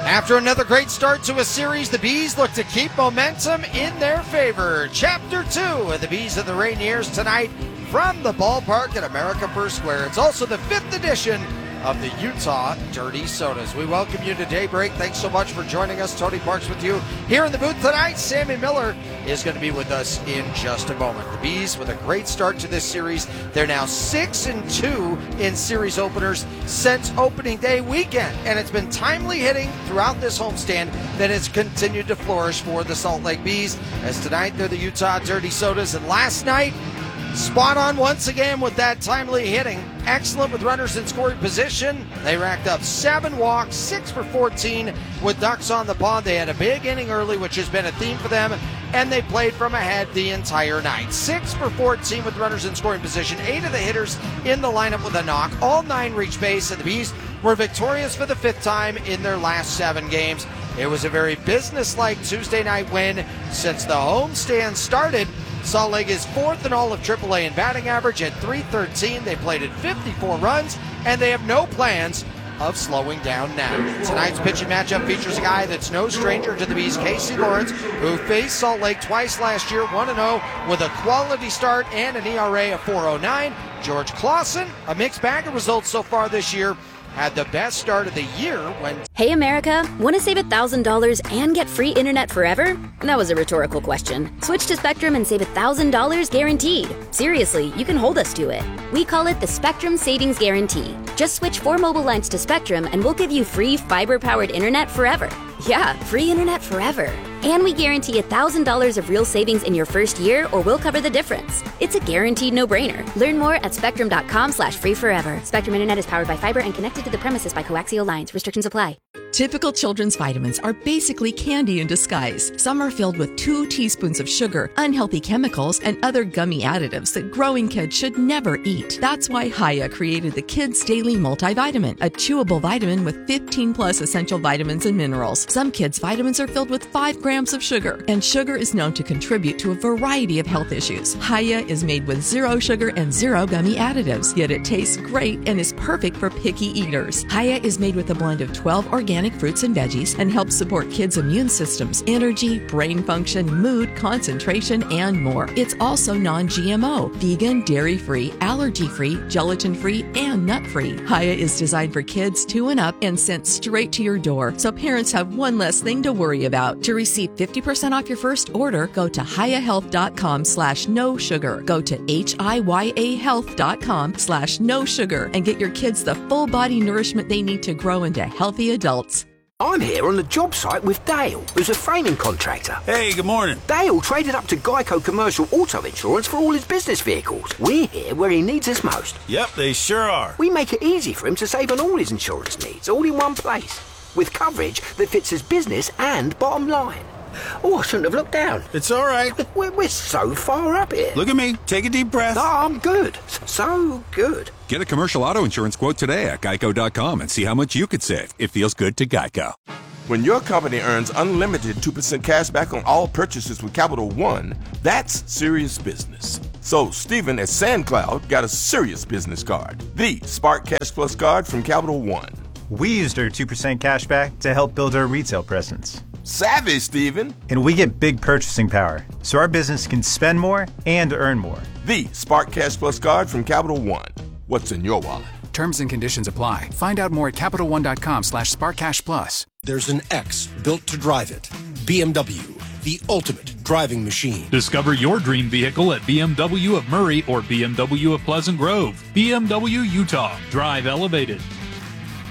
After another great start to a series, the Bees look to keep momentum in their favor. Chapter 2 of the Bees of the Rainiers tonight from the ballpark at America First Square. It's also the 5th edition of the Utah Dirty Sodas. We welcome you to Daybreak. Thanks so much for joining us. Tony Parks with you here in the booth tonight. Sammy Miller is going to be with us in just a moment. The Bees with a great start to this series. They're now 6-2 in series openers since opening day weekend, and it's been timely hitting throughout this homestand that has continued to flourish for the Salt Lake Bees, as tonight they're the Utah Dirty Sodas, and last night spot on once again with that timely hitting. Excellent with runners in scoring position. They racked up 7 walks, 6 for 14 with ducks on the pond. They had a big inning early, which has been a theme for them, and they played from ahead the entire night. 6 for 14 with runners in scoring position. 8 of the hitters in the lineup with a knock. All 9 reached base, and the Bees were victorious for the 5th time in their last 7 games. It was a very businesslike Tuesday night win. Since the homestand started, Salt Lake is 4th in all of AAA in batting average at .313. They played at 54 runs, and they have no plans of slowing down now. Tonight's pitching matchup features a guy that's no stranger to the Bees, Casey Lawrence, who faced Salt Lake twice last year, 1-0 with a quality start and an ERA of .409. George Clausen, a mixed bag of results so far this year, had the best start of the year when... Hey, America, want to save $1,000 and get free internet forever? That was a rhetorical question. Switch to Spectrum and save $1,000 guaranteed. Seriously, you can hold us to it. We call it the Spectrum Savings Guarantee. Just switch 4 mobile lines to Spectrum and we'll give you free fiber-powered internet forever. Yeah, free internet forever. And we guarantee $1,000 of real savings in your first year, or we'll cover the difference. It's a guaranteed no-brainer. Learn more at spectrum.com/free forever. Spectrum Internet is powered by fiber and connected to the premises by coaxial lines. Restrictions apply. Typical children's vitamins are basically candy in disguise. Some are filled with 2 teaspoons of sugar, unhealthy chemicals, and other gummy additives that growing kids should never eat. That's why Hiya created the Kids Daily Multivitamin, a chewable vitamin with 15 plus essential vitamins and minerals. Some kids' vitamins are filled with 5 grams of sugar, and sugar is known to contribute to a variety of health issues. Hiya is made with 0 sugar and 0 gummy additives, yet it tastes great and is perfect for picky eaters. Hiya is made with a blend of 12 organic fruits and veggies and helps support kids' immune systems, energy, brain function, mood, concentration, and more. It's also non-GMO, vegan, dairy-free, allergy-free, gelatin-free, and nut-free. Hiya is designed for kids 2 and up and sent straight to your door, so parents have one less thing to worry about. To receive 50% off your first order, go to hiyahealth.com/no sugar. Go to hiyahealth.com/no sugar and get your kids the full body nourishment they need to grow into healthy adults. I'm here on the job site with Dale, who's a framing contractor. Hey, good morning. Dale traded up to Geico Commercial Auto Insurance for all his business vehicles. We're here where he needs us most. Yep, they sure are. We make it easy for him to save on all his insurance needs, all in one place, with coverage that fits his business and bottom line. Oh, I shouldn't have looked down. It's all right. We're so far up here. Look at me. Take a deep breath. No, I'm good. So good. Get a commercial auto insurance quote today at geico.com and see how much you could save. It feels good to Geico. When your company earns unlimited 2% cash back on all purchases with Capital One, that's serious business. So Stephen at SandCloud got a serious business card, the Spark Cash Plus card from Capital One. We used our 2% cash back to help build our retail presence. Savvy, Stephen. And we get big purchasing power, so our business can spend more and earn more. The Spark Cash Plus card from Capital One. What's in your wallet? Terms and conditions apply. Find out more at CapitalOne.com/SparkCashPlus. There's an X built to drive it. BMW, the ultimate driving machine. Discover your dream vehicle at BMW of Murray or BMW of Pleasant Grove. BMW Utah. Drive elevated.